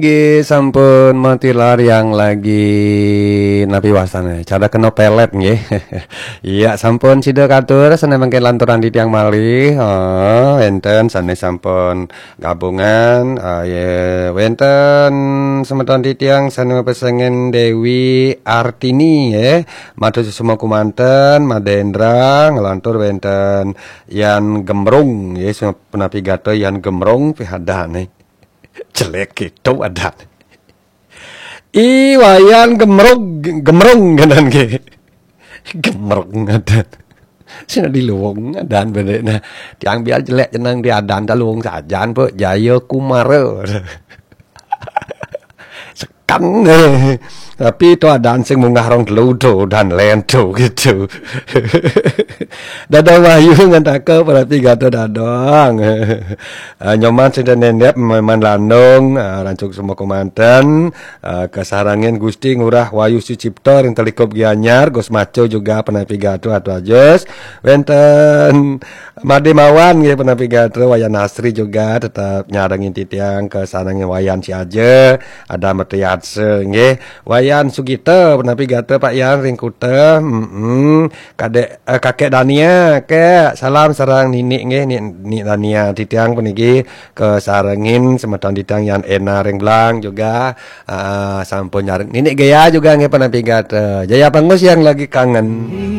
Sampun matilar yang lagi napi wasana cara kena pelet nggih. Iya sampun sida katur sana mangke lanturan di tiang malih. Oh, enten sane sampun gabungan ya wenten semeton di tiang sane pesengen Dewi Artini ya. Matur semua kumanten Madendra ngelantur wenten Yan Gemrung ya penapi gato Yan Gemrung pihadane. Jelek gitu ada wayan gemrong kanan ke gemrong ada sini di luwung adan bener nah tiang biar jelek jenang di adan ta luwung sajan po jaya kumara sekan tapi itu adan sing munggah rong ludo dan lento gitu. Dadah wahyu ngantake berarti gato dadong. Nyoman sing nenep meman landung rancuk semua komandan kesarangin Gusti ngurah Wahyu Sucipto ring telikop Gianyar Gus Maco juga penapi gato atau ajus wenten Made Mawan nggih penapi gato Wayan Asri juga tetap nyarengin titiang kesarangin Wayan si aja ada Metiatse nggih Wayan Sugito penapi gato Pak Yan ring kute kadek kakek Dania ke salam sarang nini nggih ni Dania titiang puniki kesarengin semeton titiang yang Ena ring Blang juga sampun nyareng nini gaya juga nggih penapi gato Jaya Pangus yang lagi kangen.